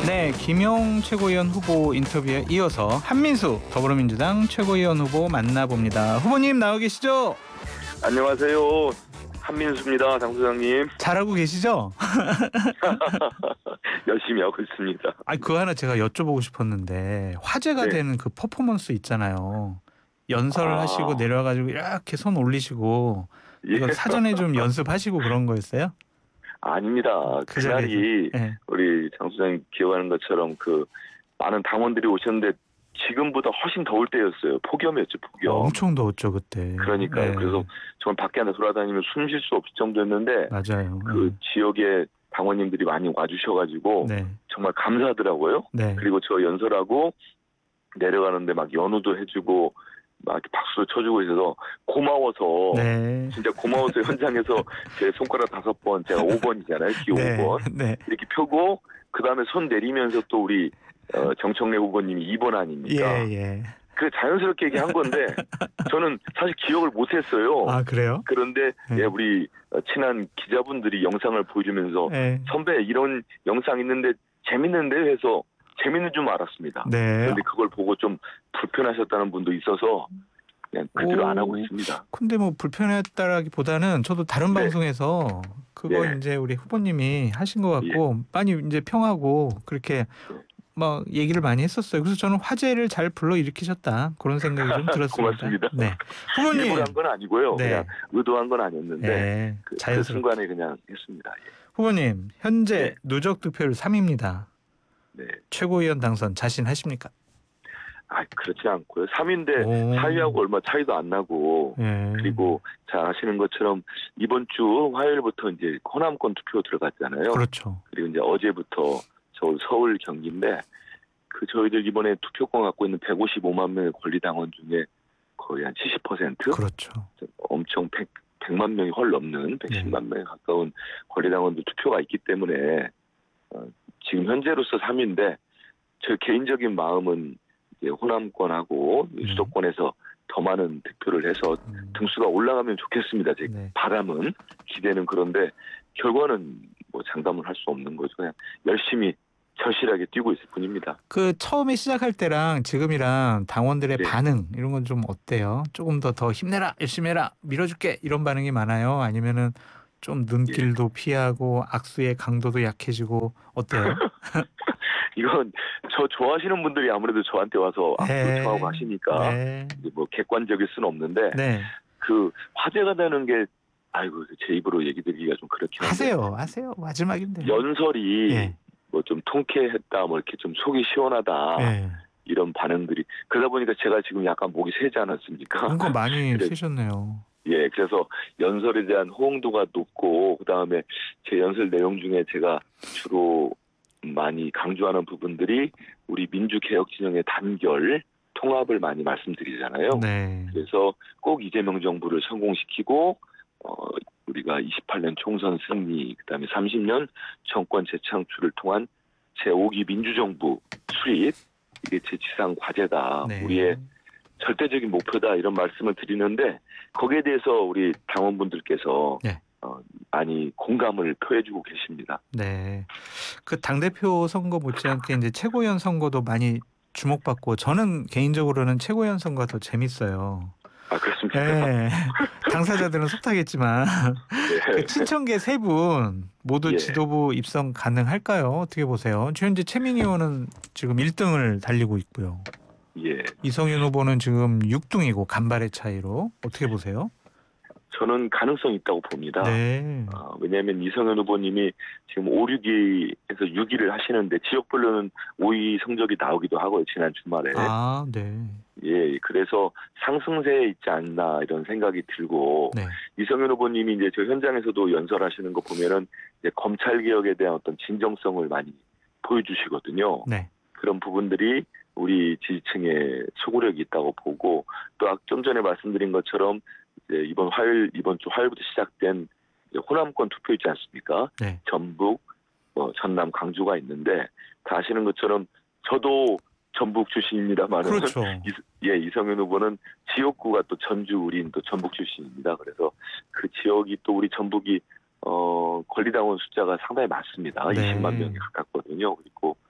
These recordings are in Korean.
네, 김용 최고위원 후보 인터뷰에 이어서 한민수 더불어민주당 최고위원 후보 만나봅니다. 후보님 나와 계시죠? 안녕하세요. 한민수입니다. 장 소장님. 잘하고 계시죠? 열심히 하고 있습니다. 그거 하나 제가 여쭤보고 싶었는데 화제가 네. 되는 그 퍼포먼스 있잖아요. 연설을 하시고 내려와가지고 이렇게 손 올리시고 예. 이거 사전에 좀 연습하시고 그런 거였어요? 아닙니다. 그 그날이 자리에서. 네. 우리 장 소장님 기억하는 것처럼 그 많은 당원들이 오셨는데 지금보다 훨씬 더울 때였어요. 폭염이었죠, 폭염. 엄청 더웠죠 그때. 그러니까요. 네. 그래서 정말 밖에 안에 돌아다니면 숨 쉴 수 없을 정도였는데 맞아요. 그 지역에 당원님들이 많이 와주셔가지고 네. 정말 감사하더라고요. 네. 그리고 저 연설하고 내려가는데 막 연호도 해주고 막 이렇게 박수도 쳐주고 있어서 고마워서 네. 진짜 고마워서 현장에서 제 손가락 5번, 제가 5번이잖아요. 기 네. 5번 네. 이렇게 펴고 그 다음에 손 내리면서 또 우리 정청래 후보님이 2번 아닙니까? 예. 그 자연스럽게 얘기한 건데 저는 사실 기억을 못했어요. 아 그래요? 그런데 네. 예, 우리 친한 기자분들이 영상을 보여주면서 네. 선배 이런 영상 있는데 재밌는데 해서 재밌는 줄 알았습니다. 네. 그런데 그걸 보고 좀 불편하셨다는 분도 있어서 그냥 그대로 안 하고 있습니다. 근데 뭐 불편했다라기보다는 저도 다른 네. 방송에서 그거 네. 이제 우리 후보님이 하신 것 같고 많이 이제 평하고 그렇게 막 얘기를 많이 했었어요. 그래서 저는 화제를 잘 불러일으키셨다 그런 생각이 좀 들었습니다. 고맙습니다. 네, 후보님. 일부러 한 건 아니고요. 네. 그냥 의도한 건 아니었는데 네, 그 자연스럽게. 순간에 그냥 했습니다. 예. 후보님 현재 네. 누적 득표율 3위입니다. 네. 최고위원 당선 자신하십니까? 그렇지 않고요. 3위인데 오. 4위하고 얼마 차이도 안 나고 네. 그리고 잘 아시는 것처럼 이번 주 화요일부터 이제 호남권 투표 들어갔잖아요. 그렇죠. 그리고 이제 어제부터 서울 경기인데 그 저희들 이번에 투표권 갖고 있는 155만 명의 권리당원 중에 거의 한 70%? 그렇죠. 엄청 100만 명이 훨 넘는 110만 명에 가까운 권리당원들 투표가 있기 때문에 지금 현재로서 3위인데 저 개인적인 마음은 이제 호남권하고 수도권에서 더 많은 득표를 해서 등수가 올라가면 좋겠습니다. 제 바람은 기대는 그런데 결과는 뭐 장담을 할 수 없는 거죠. 그냥 열심히 절실하게 뛰고 있을 뿐입니다. 그 처음에 시작할 때랑 지금이랑 당원들의 반응 이런 건 좀 어때요? 조금 더 힘내라, 열심히 해라, 밀어줄게 이런 반응이 많아요? 아니면은 좀 눈길도 피하고 악수의 강도도 약해지고 어때요? 이건 저 좋아하시는 분들이 아무래도 저한테 와서 악수 청하고 하시니까 뭐 객관적일 수는 없는데 그 화제가 되는 게 제 입으로 얘기 드리기가 좀 그렇긴 한데 하세요. 마지막인데. 연설이 뭐 좀 통쾌했다, 뭐 이렇게 좀 속이 시원하다 이런 반응들이 그러다 보니까 제가 지금 약간 목이 새지 않았습니까? 뭔가 많이 세셨네요. 예, 그래서 연설에 대한 호응도가 높고 그다음에 제 연설 내용 중에 제가 주로 많이 강조하는 부분들이 우리 민주개혁 진영의 단결, 통합을 많이 말씀드리잖아요. 그래서 꼭 이재명 정부를 성공시키고 우리가 28년 총선 승리, 그다음에 30년 정권 재창출을 통한 제5기 민주정부 수립, 이게 제 지상 과제다. 우리의 절대적인 목표다 이런 말씀을 드리는데 거기에 대해서 우리 당원분들께서 많이 공감을 표해주고 계십니다. 네, 그 당대표 선거 못지않게 이제 최고위원 선거도 많이 주목받고 저는 개인적으로는 최고위원 선거가 더 재밌어요. 그렇습니까? 네. 당사자들은 속타겠지만 그 친천계 3분 모두 지도부 입성 가능할까요? 어떻게 보세요? 현재 최민희 의원은 지금 1등을 달리고 있고요. 이성윤 후보는 지금 6등이고 간발의 차이로 어떻게 보세요? 저는 가능성이 있다고 봅니다. 왜냐하면 이성윤 후보님이 지금 5, 6위에서 6위를 하시는데 지역별로는 5위 성적이 나오기도 하고요. 지난 주말에. 그래서 상승세에 있지 않나 이런 생각이 들고 이성윤 후보님이 이제 저 현장에서도 연설하시는 거 보면은 이제 검찰 개혁에 대한 어떤 진정성을 많이 보여주시거든요. 그런 부분들이 우리 지지층의 소구력이 있다고 보고 또 좀 전에 말씀드린 것처럼 이제 이번 주 화요일부터 시작된 호남권 투표 있지 않습니까? 전북, 전남, 강주가 있는데 다 아시는 것처럼 저도 전북 출신입니다만 이성윤 후보는 지역구가 또 전주, 우린 또 전북 출신입니다. 그래서 그 지역이 또 우리 전북이 권리당원 숫자가 상당히 많습니다. 20만 명이 가깝거든요. 그리고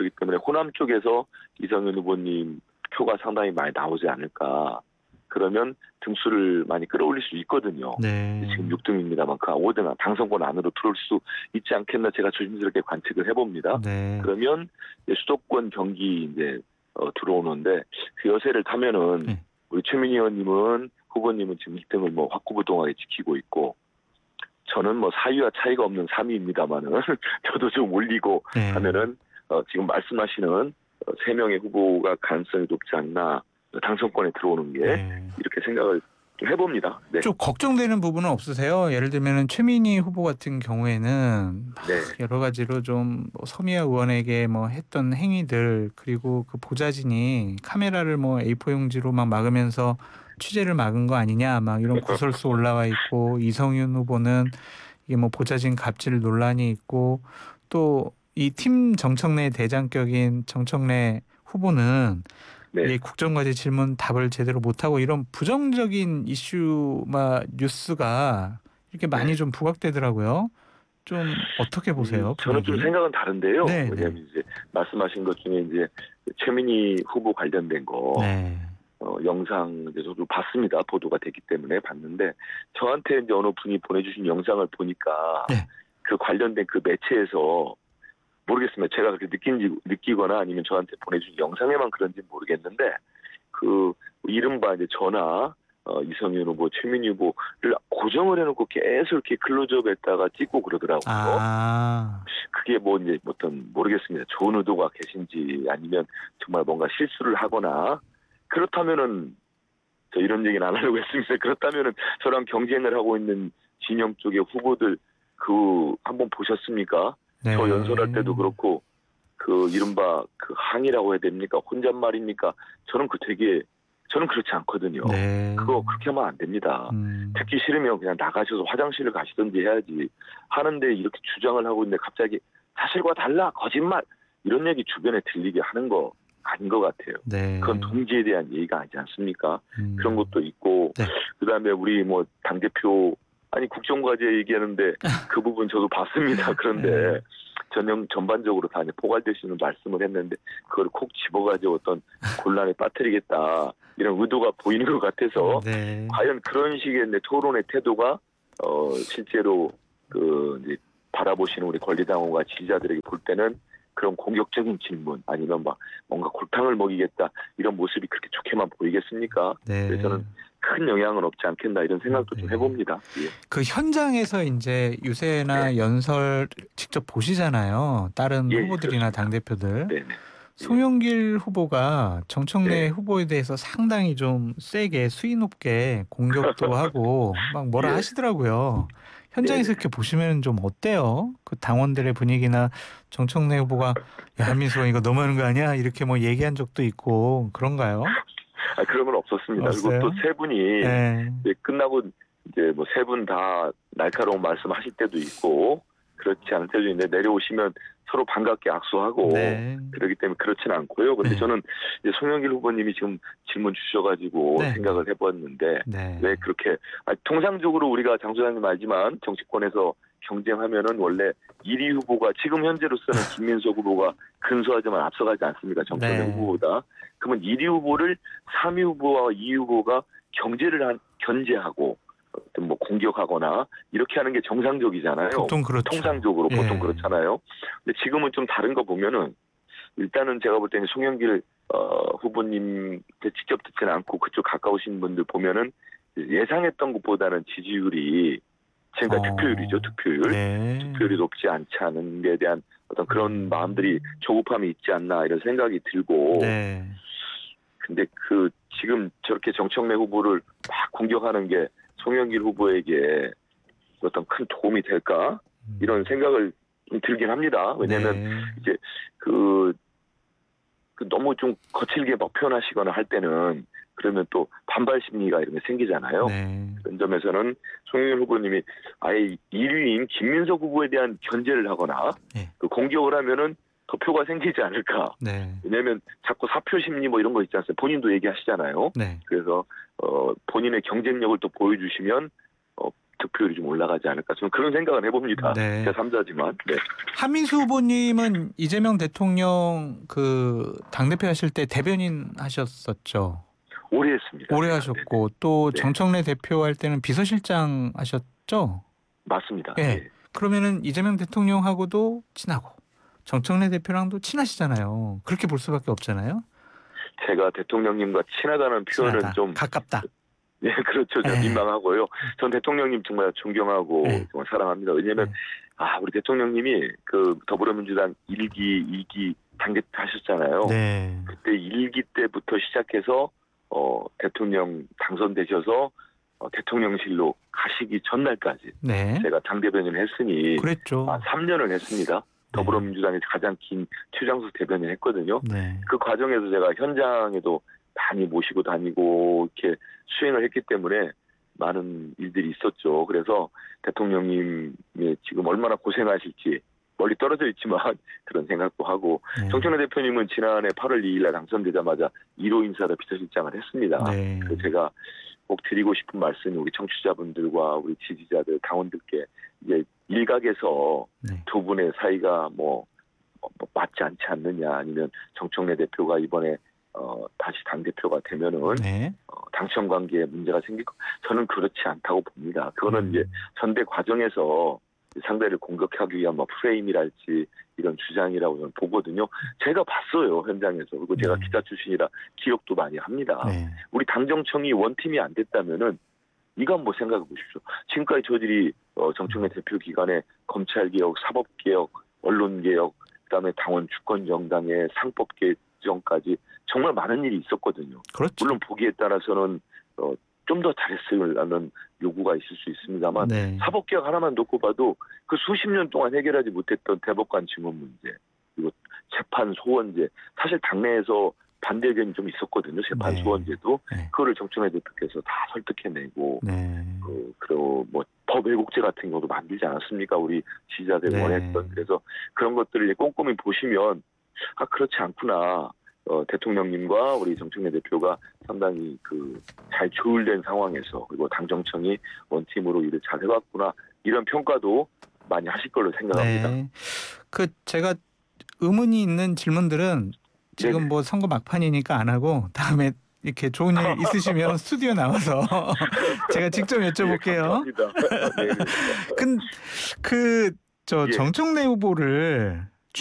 그렇기 때문에 호남 쪽에서 이성윤 후보님 표가 상당히 많이 나오지 않을까. 그러면 등수를 많이 끌어올릴 수 있거든요. 네. 지금 6등입니다만 그 5등 당선권 안으로 들어올 수 있지 않겠나 제가 조심스럽게 관측을 해봅니다. 네. 그러면 수도권 경기 이제 들어오는데 그 여세를 타면은 네. 우리 최민희 의원님은 후보님은 지금 1등을 뭐 확고부동하게 지키고 있고 저는 뭐 사위와 차이가 없는 3위입니다만은 저도 좀 올리고 네. 하면은 지금 말씀하시는 3명의 후보가 가능성이 높지 않나. 당선권에 들어오는 게 이렇게 생각을 좀 해봅니다. 네. 좀 걱정되는 부분은 없으세요? 예를 들면 최민희 후보 같은 경우에는 여러 가지로 좀 서미아 의원에게 뭐 했던 행위들 그리고 그 보좌진이 카메라를 뭐 A4 용지로 막 막으면서 취재를 막은 거 아니냐 막 이런 구설수 올라와 있고 이성윤 후보는 이게 뭐 보좌진 갑질 논란이 있고 또 이 팀 정청래 대장격인 정청래 후보는 이 국정과제 질문 답을 제대로 못하고 이런 부정적인 이슈마 뉴스가 이렇게 많이 좀 부각되더라고요. 좀 어떻게 보세요? 저는 좀 생각은 다른데요. 네, 왜냐하면 이제 말씀하신 것 중에 이제 최민희 후보 관련된 거 영상 이제 저도 봤습니다. 보도가 됐기 때문에 봤는데 저한테 이제 어느 분이 보내주신 영상을 보니까 그 관련된 그 매체에서 모르겠습니다. 제가 그렇게 느끼거나 아니면 저한테 보내준 영상에만 그런지 모르겠는데 그 이른바 이제 저나 이성윤 후보, 최민희 후보를 고정을 해놓고 계속 이렇게 클로즈업했다가 찍고 그러더라고요. 그게 뭐 이제 어떤 모르겠습니다. 좋은 의도가 계신지 아니면 정말 뭔가 실수를 하거나 그렇다면은 저 이런 얘기는 안 하려고 했습니다. 그렇다면은 저랑 경쟁을 하고 있는 진영 쪽의 후보들 그 한번 보셨습니까? 저 연설할 때도 그렇고 그 이른바 그 항의라고 해야 됩니까? 혼잣말입니까? 저는 그렇지 않거든요. 그거 그렇게 하면 안 됩니다. 듣기 싫으면 그냥 나가셔서 화장실을 가시든지 해야지. 하는데 이렇게 주장을 하고 있는데 갑자기 사실과 달라 거짓말 이런 얘기 주변에 들리게 하는 거 아닌 것 같아요. 그건 동지에 대한 예의가 아니지 않습니까? 그런 것도 있고 그다음에 우리 뭐 당대표 아니 국정과제 얘기하는데 그 부분 저도 봤습니다. 그런데 전반적으로 다 이제 포괄되시는 말씀을 했는데 그걸 콕 집어가지고 어떤 곤란에 빠뜨리겠다 이런 의도가 보이는 것 같아서 과연 그런 식의 이제 토론의 태도가 실제로 그 이제 바라보시는 우리 권리당원과 지지자들에게 볼 때는 그런 공격적인 질문 아니면 막 뭔가 골탕을 먹이겠다 이런 모습이 그렇게 좋게만 보이겠습니까? 그래서 저는 큰 영향은 없지 않겠나 이런 생각도 좀 해봅니다. 그 현장에서 이제 유세나 연설 직접 보시잖아요. 다른 후보들이나 당대표들. 송영길 후보가 정청래 후보에 대해서 상당히 좀 세게 수위 높게 공격도 하고 막 뭐라 하시더라고요. 현장에서 이렇게 보시면 좀 어때요? 그 당원들의 분위기나 정청래 후보가 야 한민수 이거 너무하는 거 아니야? 이렇게 뭐 얘기한 적도 있고 그런가요? 그런 건 없었습니다. 없어요? 그리고 또 세 분이 이제 끝나고 이제 뭐 세 분 다 날카로운 말씀하실 때도 있고 그렇지 않을 때도 있는데 내려오시면 서로 반갑게 악수하고 그러기 때문에 그렇지는 않고요. 근데 저는 이제 송영길 후보님이 지금 질문 주셔가지고 생각을 해봤는데 왜 그렇게 통상적으로 우리가 장 소장님 알지만 정치권에서 경쟁하면은 원래 1위 후보가 지금 현재로서는 김민석 후보가 근소하지만 앞서가지 않습니까? 정청래 후보보다. 그러면 1위 후보를 3위 후보와 2위 후보가 견제하고 어떤 뭐 공격하거나 이렇게 하는 게 정상적이잖아요. 보통 그렇죠. 통상적으로 보통 그렇잖아요. 근데 지금은 좀 다른 거 보면은 일단은 제가 볼 때는 송영길 후보님께 직접 듣지는 않고 그쪽 가까우신 분들 보면은 예상했던 것보다는 지지율이 지금까지 득표율이 높지 않지 않은 데 대한 어떤 그런 마음들이 조급함이 있지 않나 이런 생각이 들고 근데 그 지금 저렇게 정청래 후보를 막 공격하는 게 송영길 후보에게 어떤 큰 도움이 될까 이런 생각을 좀 들긴 합니다. 왜냐하면 이제 그 너무 좀 거칠게 막 표현하시거나 할 때는 그러면 또 반발 심리가 이런 게 생기잖아요. 그런 점에서는 송영길 후보님이 아예 1위인 김민석 후보에 대한 견제를 하거나 그 공격을 하면은 더 표가 생기지 않을까. 왜냐하면 자꾸 사표 심리 뭐 이런 거 있지 않습니까? 본인도 얘기하시잖아요. 그래서 본인의 경쟁력을 또 보여주시면 득표율이 좀 올라가지 않을까 저는 그런 생각을 해봅니다. 네. 제가 3자지만. 네. 한민수 후보님은 이재명 대통령 그 당대표 하실 때 대변인 하셨었죠. 오래 했습니다. 오래 하셨고 또 네. 정청래 대표 할 때는 비서실장 하셨죠? 맞습니다. 네. 네. 그러면은 이재명 대통령하고도 친하고 정청래 대표랑도 친하시잖아요. 그렇게 볼 수밖에 없잖아요. 제가 대통령님과 친하다는 표현은 친하다. 좀 가깝다. 네, 그렇죠. 네. 민망하고요. 전 대통령님 정말 존경하고 네. 정말 사랑합니다. 왜냐하면 네. 우리 대통령님이 그 더불어민주당 1기, 2기 당대표 하셨잖아요. 네. 그때 1기 때부터 시작해서 대통령 당선되셔서 대통령실로 가시기 전날까지 네. 제가 당대변인을 했으니 그랬죠. 3년을 했습니다. 더불어민주당에서 가장 긴 최장수 대변인을 했거든요. 네. 그 과정에서 제가 현장에도 많이 모시고 다니고 이렇게 수행을 했기 때문에 많은 일들이 있었죠. 그래서 대통령님이 지금 얼마나 고생하실지 멀리 떨어져 있지만 그런 생각도 하고 네. 정청래 대표님은 지난해 8월 2일 날 당선되자마자 1호 인사로 비서실장을 했습니다. 네. 그래서 제가 꼭 드리고 싶은 말씀이 우리 청취자분들과 우리 지지자들, 당원들께 이제 일각에서 네. 두 분의 사이가 뭐 맞지 않지 않느냐 아니면 정청래 대표가 이번에 다시 당대표가 되면은 네. 당청 관계에 문제가 생길 거 저는 그렇지 않다고 봅니다. 그거는 이제 전대 과정에서 상대를 공격하기 위한 뭐 프레임이랄지 이런 주장이라고 저는 보거든요. 제가 봤어요 현장에서. 그리고 제가 기자 출신이라 기억도 많이 합니다. 네. 우리 당정청이 원팀이 안 됐다면은 이거 한번 생각해 보십시오. 지금까지 저희들이 정청래 대표 기간에 검찰개혁, 사법개혁, 언론개혁, 그다음에 당원 주권정당의 상법 개정까지 정말 많은 일이 있었거든요. 그렇죠. 물론 보기에 따라서는 좀 더 잘했으라는 요구가 있을 수 있습니다만 네. 사법개혁 하나만 놓고 봐도 그 수십 년 동안 해결하지 못했던 대법관 증언 문제 그리고 재판 소원제 사실 당내에서 반대 의견이 좀 있었거든요. 재판 네. 소원제도 네. 그거를 정청래 대표께서 다 설득해내고 네. 그리고 뭐 법 왜곡죄 같은 경우도 만들지 않았습니까? 우리 지지자들이 네. 원했던 그래서 그런 것들을 꼼꼼히 보시면 그렇지 않구나. 대통령님과 우리 정청래 대표가 상당히 잘 조율된 상황에서 그리고 당정청이 원팀으로 일을 잘 해왔구나 이런 평가도 많이 하실 걸로 생각합니다. 네. 제가 의문이 있는 질문들은 지금 네네. 뭐 선거 막판이니까 안 하고 다음에 이렇게 좋은 일 있으시면 스튜디오 나와서 제가 직접 여쭤볼게요. 네, 감사합니다. 네. 예. 예. 정청래 후보를